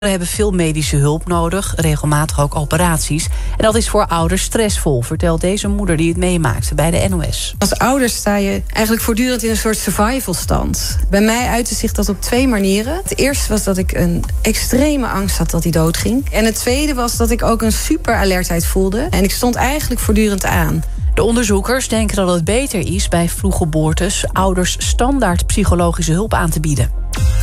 hebben veel medische hulp nodig, regelmatig ook operaties. En dat is voor ouders stressvol, vertelt deze moeder die het meemaakte bij de NOS. Als ouder sta je eigenlijk voortdurend in een soort survivalstand. Bij mij uitte zich dat op 2 manieren. Het eerste was dat ik een extreme angst had dat hij doodging. En het tweede was dat ik ook een super alertheid voelde. En ik stond eigenlijk voortdurend aan. De onderzoekers denken dat het beter is bij vroeggeboortes ouders standaard psychologische hulp aan te bieden.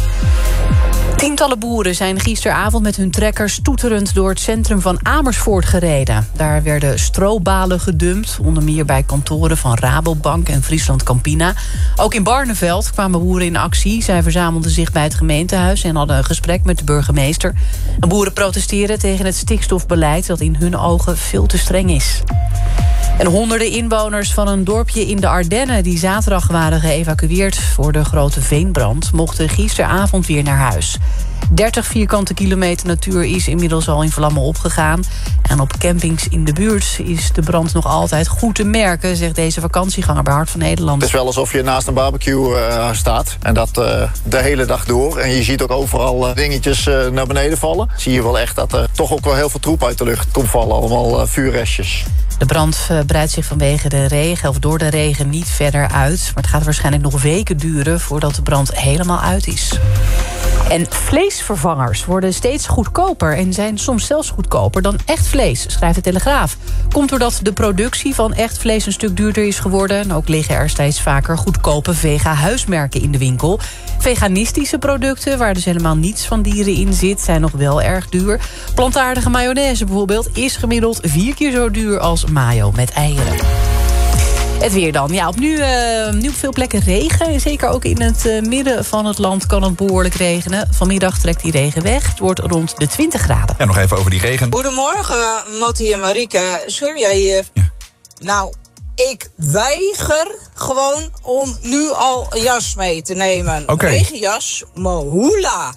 Tientallen boeren zijn gisteravond met hun trekkers toeterend door het centrum van Amersfoort gereden. Daar werden strobalen gedumpt, onder meer bij kantoren van Rabobank en Friesland Campina. Ook in Barneveld kwamen boeren in actie. Zij verzamelden zich bij het gemeentehuis en hadden een gesprek met de burgemeester. De boeren protesteren tegen het stikstofbeleid dat in hun ogen veel te streng is. En honderden inwoners van een dorpje in de Ardennen die zaterdag waren geëvacueerd voor de grote veenbrand, mochten gisteravond weer naar huis. 30 vierkante kilometer natuur is inmiddels al in vlammen opgegaan. En op campings in de buurt is de brand nog altijd goed te merken, zegt deze vakantieganger bij Hart van Nederland. Het is wel alsof je naast een barbecue staat. En dat de hele dag door. En je ziet ook overal dingetjes naar beneden vallen. Zie je wel echt dat er toch ook wel heel veel troep uit de lucht komt vallen. Allemaal vuurrestjes. De brand breidt zich vanwege de regen of door de regen niet verder uit. Maar het gaat waarschijnlijk nog weken duren voordat de brand helemaal uit is. En vleesvervangers worden steeds goedkoper en zijn soms zelfs goedkoper dan echt vlees, schrijft de Telegraaf. Komt doordat de productie van echt vlees een stuk duurder is geworden. En ook liggen er steeds vaker goedkope vega-huismerken in de winkel. Veganistische producten, waar dus helemaal niets van dieren in zit, zijn nog wel erg duur. Plantaardige mayonaise bijvoorbeeld is gemiddeld 4 keer zo duur als mayo met eieren. Het weer dan. Ja, opnieuw op veel plekken regen. Zeker ook in het midden van het land kan het behoorlijk regenen. Vanmiddag trekt die regen weg. Het wordt rond de 20 graden. Ja, nog even over die regen. Goedemorgen, Mattie en Marike. Sorry jij hier. Ja. Nou, ik weiger gewoon om nu al een jas mee te nemen. Oké. Regenjas, Mohula.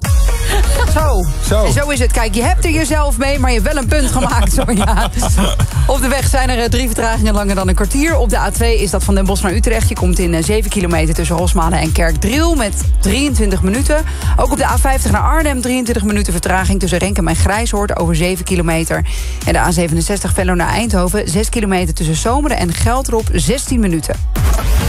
Zo. En zo is het. Kijk, je hebt er jezelf mee, maar je hebt wel een punt gemaakt. Sonja. Op de weg zijn er 3 vertragingen langer dan een kwartier. Op de A2 is dat van Den Bosch naar Utrecht. Je komt in 7 kilometer tussen Rosmalen en Kerkdriel met 23 minuten. Ook op de A50 naar Arnhem 23 minuten vertraging tussen Renkum en Grijshoort over 7 kilometer. En de A67 Venlo naar Eindhoven 6 kilometer tussen Zomeren en Geldrop 16 minuten.